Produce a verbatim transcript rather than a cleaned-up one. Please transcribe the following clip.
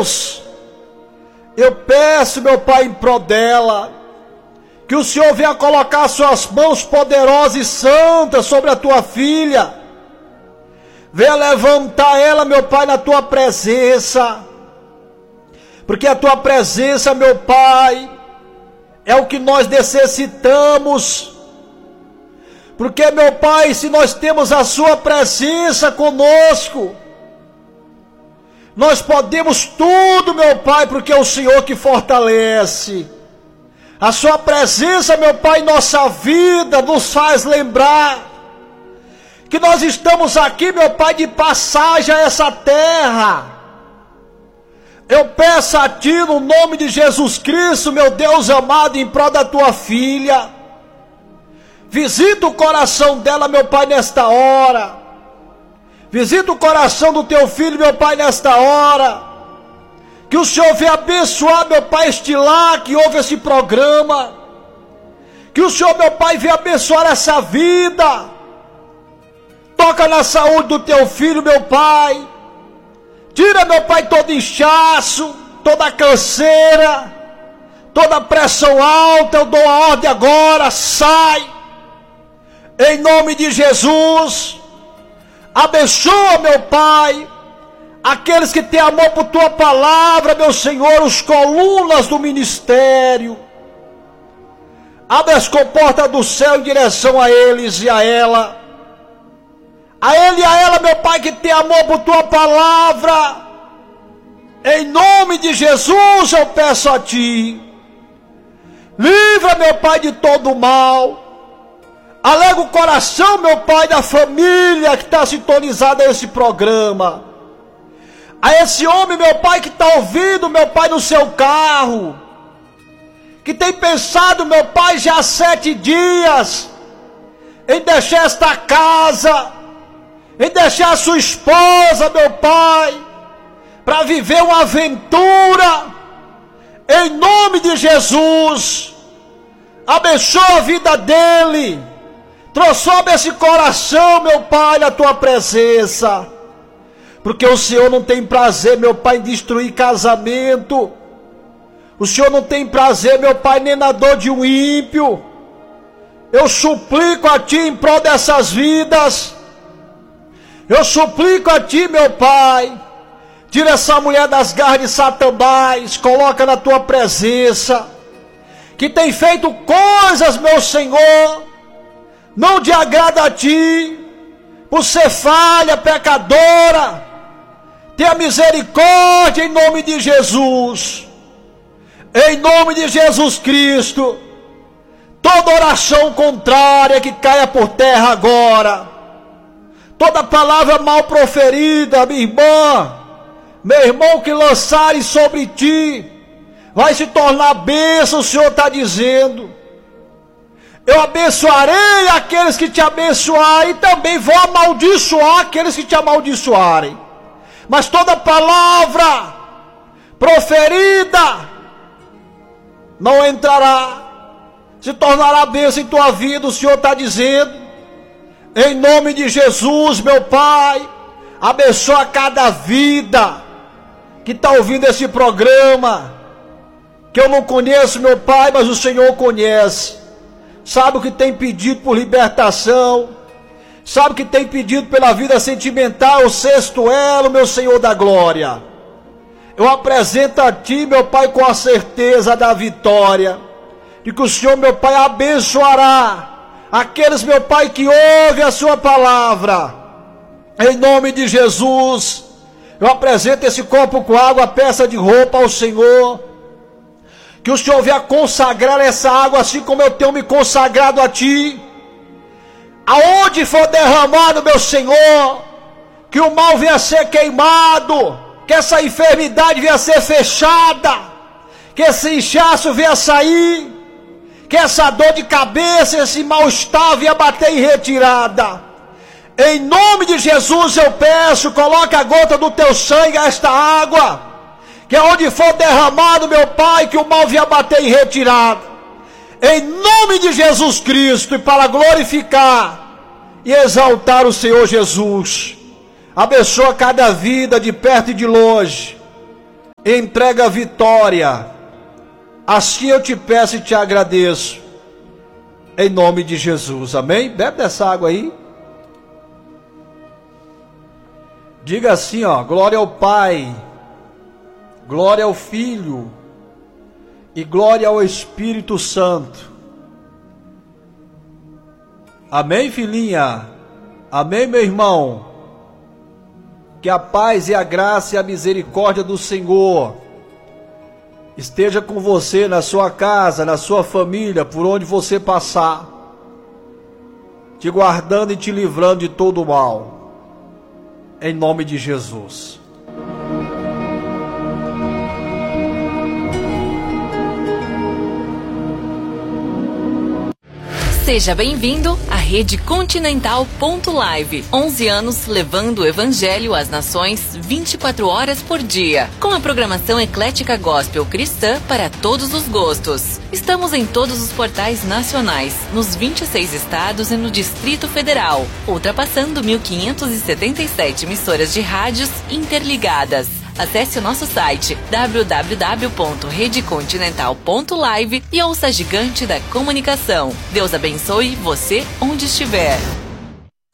Deus, eu peço, meu Pai, em prol dela, que o Senhor venha colocar suas mãos poderosas e santas sobre a tua filha. Venha levantar ela, meu Pai, na tua presença. Porque a tua presença, meu Pai, é o que nós necessitamos. Porque, meu Pai, se nós temos a sua presença conosco, nós podemos tudo, meu Pai, porque é o Senhor que fortalece. A sua presença, meu Pai, em nossa vida nos faz lembrar que nós estamos aqui, meu Pai, de passagem a essa terra. Eu peço a Ti, no nome de Jesus Cristo, meu Deus amado, em prol da Tua filha, visita o coração dela, meu Pai, nesta hora. Visita o coração do Teu filho, meu Pai, nesta hora. Que o Senhor venha abençoar, meu Pai, este lar que ouve esse programa. Que o Senhor, meu Pai, venha abençoar essa vida. Toca na saúde do Teu filho, meu Pai. Tira, meu Pai, todo inchaço, toda canseira, toda pressão alta. Eu dou a ordem agora, sai. Em nome de Jesus. Abençoa, meu Pai, aqueles que têm amor por Tua palavra, meu Senhor, os colunas do ministério. Abre as comportas do céu em direção a eles e a ela. A ele e a ela, meu Pai, que tem amor por Tua palavra. Em nome de Jesus eu peço a Ti. Livra, meu Pai, de todo o mal. Alega o coração, meu Pai, da família que está sintonizada a esse programa. A esse homem, meu Pai, que está ouvindo, meu Pai, no seu carro. Que tem pensado, meu Pai, já há sete dias em deixar esta casa, em deixar a sua esposa, meu Pai, para viver uma aventura. Em nome de Jesus, abençoa a vida dele. Transforma esse coração, meu Pai, na Tua presença. Porque o Senhor não tem prazer, meu Pai, em destruir casamento. O Senhor não tem prazer, meu Pai, nem na dor de um ímpio. Eu suplico a Ti em prol dessas vidas. Eu suplico a Ti, meu Pai. Tira essa mulher das garras de Satanás. Coloca na Tua presença. Que tem feito coisas, meu Senhor, não te agrada a Ti, por ser falha, pecadora. Tenha misericórdia em nome de Jesus. Em nome de Jesus Cristo. Toda oração contrária que caia por terra agora. Toda palavra mal proferida, minha irmã, meu irmão, que lançarem sobre ti, vai se tornar bênção, o Senhor está dizendo. Eu abençoarei aqueles que te abençoarem, e também vou amaldiçoar aqueles que te amaldiçoarem. Mas toda palavra proferida não entrará, se tornará bênção em tua vida, o Senhor está dizendo. Em nome de Jesus, meu Pai, abençoa cada vida que está ouvindo esse programa, que eu não conheço, meu Pai, mas o Senhor conhece. Sabe o que tem pedido por libertação, sabe o que tem pedido pela vida sentimental, o sexto elo, meu Senhor da glória. Eu apresento a Ti, meu Pai, com a certeza da vitória, de que o Senhor, meu Pai, abençoará aqueles, meu Pai, que ouvem a Sua palavra. Em nome de Jesus, eu apresento esse copo com água, peça de roupa ao Senhor. Que o Senhor venha consagrar essa água, assim como eu tenho me consagrado a Ti. Aonde for derramado, meu Senhor, que o mal venha a ser queimado, que essa enfermidade venha a ser fechada, que esse inchaço venha a sair, que essa dor de cabeça, esse mal-estar venha bater em retirada. Em nome de Jesus eu peço, coloque a gota do Teu sangue a esta água, que aonde for derramado, meu Pai, que o mal venha bater em retirada. Em nome de Jesus Cristo, e para glorificar e exaltar o Senhor Jesus. Abençoa cada vida de perto e de longe. entrega a vitória. Assim eu te peço e te agradeço. Em nome de Jesus, amém? Bebe dessa água aí. Diga assim, ó, glória ao Pai, glória ao Filho e glória ao Espírito Santo. Amém, filhinha? Amém, meu irmão? Que a paz e a graça e a misericórdia do Senhor esteja com você na sua casa, na sua família, por onde você passar, te guardando e te livrando de todo o mal. Em nome de Jesus. Seja bem-vindo à Rede Continental ponto live. onze anos levando o Evangelho às nações vinte e quatro horas por dia. Com a programação eclética gospel cristã para todos os gostos. Estamos em todos os portais nacionais, nos vinte e seis estados e no Distrito Federal, ultrapassando mil quinhentas e setenta e sete emissoras de rádios interligadas. Acesse o nosso site w w w ponto rede continental ponto live e ouça a gigante da comunicação. Deus abençoe você onde estiver.